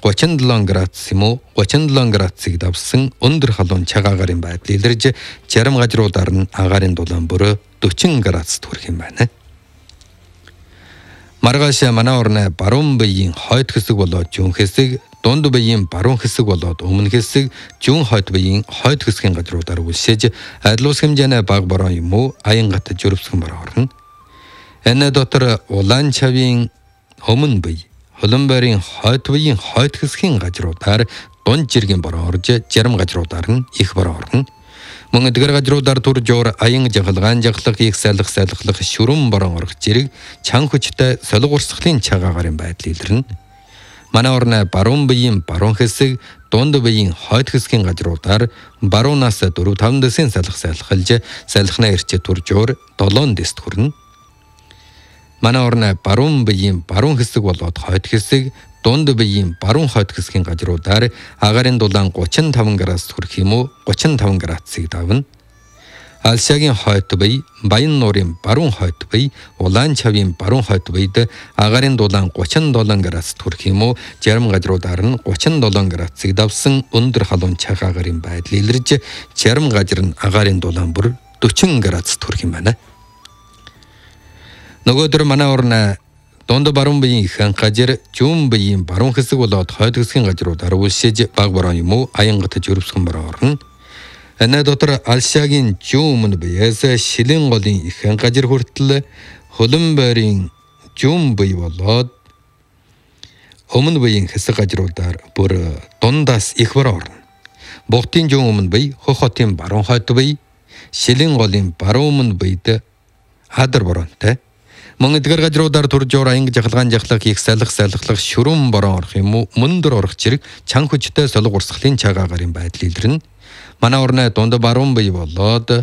37 градус юм уу 37 градусыг давсан өндөр халуун цагаагаар байдал илэрж зарим газруудаар нь агаарын дулаан бүр 40 градус хүрэх юм байна. Маргааш манай орны баруун биеийн хойд хэсэг болоод зүүн хэсэг, дунд биеийн баруун хэсэг болоод өмнө хэсэг, зүүн хойд биеийн хойд хэсгийн газруудаар үлсэж адил ус хэмжээний бага бороо юм уу аян гат жөрөвсгөн бороо орно. Энэ дотор улаан чавийн өмнө бие, хөлбөмбөрийн хойд биеийн хойд хэсгийн газруудаар дунд жиргэн бороо орж зарим газруудаар нь их бороо орно. Мөн эдгээр газруудаар төрж ор аян жахалгаан жахлах их салхах шүрэн борон орох зэрэг чан хүчтэй солиг урсгалын цагаагаар байдал илэрнэ. Манай орны баруун биеийн баруун хэсэг, дунд биеийн хойд хэсгийн газруудаар баруунаас 4-5 дэсийн салхалж салхинаа ирчээ төрж ор 7 дэст хүрнэ. Манай орны баруун биеийн баруун хэсэг болоод хойд хэсэг, дунд биеийн баруун хойд хэсгийн газруудаар агаарын дулаан 35 градус хүрэх юм уу 35 градусыг давна. Алшагийн хойд бие, баян нуурын баруун хойд бие, улаан чавийн баруун хойд биед агаарын дулаан 37 градус хүрэх юм уу зарим газруудаар нь 37 градусыг давсан өндөр халуун цагаагаар байдал илэрж зарим газар нь агаарын дулаан бүр 40 градус хүрэх юм байна. Нөгөөдөр манай орны дунд баруун биеийн их газар, зүүн биеийн баруун хэсэг болоод хойд хэсгийн газруудаар үлсэж бага бороо юм уу аян гат жөрөвсгөн бороо орно. Энэ дотор алшагийн зүүн өмнө биеэс шилэн голын их газар хүртэл хөлбөмбөрийн зүүн бие болоод өмнө биеийн хэсэг газруудаар бүр дундаас их бороо орно. Богтын зүүн өмнө бие, хөх хотын баруун хойд бие, шилэн голын баруун өмнө биед хадар боронтой. Мөн эдгээр газруудаар төрж ор аян жахалгаан жахлах их салхах шүрэн бороо орох юм уу мөндөр орох зэрэг чан хүчтэй солиг урсгалын цагаагаар байдал илэрнэ. Манай орны дунд баруун бие болоод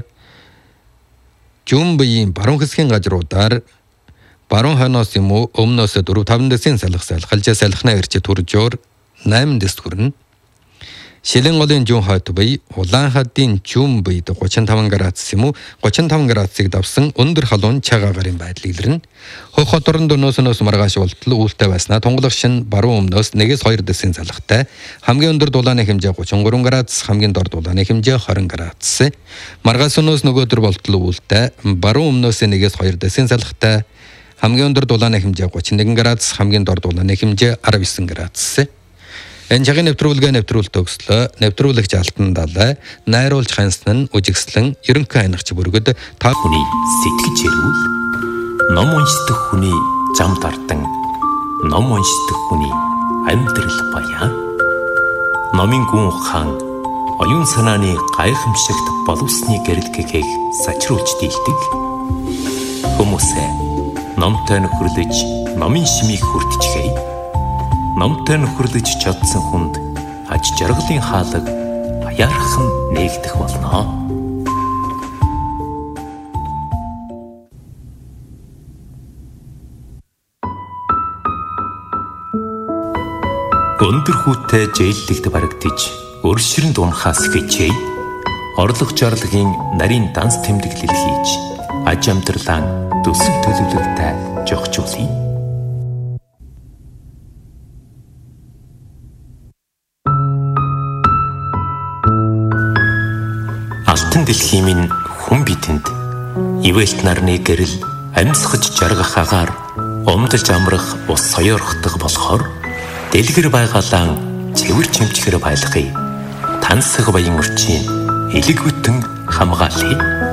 зүүн биеийн баруун хэсгийн газруудаар баруун хойноос юм уу өмнөөс 4-5 дэсийн салхалж салхинаа ирчээ төрж ор 8 дэс хүрнэ. Шилэн голын зүүн хойд бие, улаан хадын зүүн биед 35 градус юм уу 35 градусыг давсан өндөр халуун цагаагаар байдал илэрнэ. Хөх хоторонд өнөөс маргааш болтол үүлтэй байснаа тунгалах шин баруун өмнөөс 1-2 дэсийн залхтай хамгийн өндөр дулааны хэмжээ 33 градус, хамгийн дор дулааны хэмжээ 20 градус. Маргааш өнөөс нөгөөдөр болтол үүлтэй баруун өмнөөс 1-2 дэсийн залхтай хамгийн өндөр дулааны хэмжээ 31 градус, хамгийн дор дулааны хэмжээ 19 градус. Энэ цагийн нэвтрүүлэг төгслөө нэвтрүүлэгч Алтан Далай найруулж хансан нь үжигслэн ерөнхий анхч бүргэд та хүний сэтгэж хэрүүл ном уншдаг хүний зам дардан ном уншдаг хүний амьдрал баян номын гүн ухаан оюун санааны гайхамшигт боловсны гэрэлгэгийг сачруулж дийлдэг хүмүүсээ номтой нөхөрлөж номын шимийг хүртчихээ. Номтой нөхөрлөж чадсан хүнд аж жаргалын хаалга аяархан нээгдэх болно. Өндөр хүүтэй зээллэгт барагдаж өршөрөнд унахаас хичээе. Орлого жарлагын нарийн данс тэмдэглэл хийж аж амьдралаа төсөв төлөвлөгтэй жогчуулъя. Алтан дэлхийн минь хүн бидэнд ивэлт нарны гэрэл амьсгаж жаргах агаар умдалж амрах ус соёорхдог болохоор дэлгэр байгалаан цэвэр чимчгэр байлгая. Тансаг баян өрчийн элэг бүтэн хамгаалъя.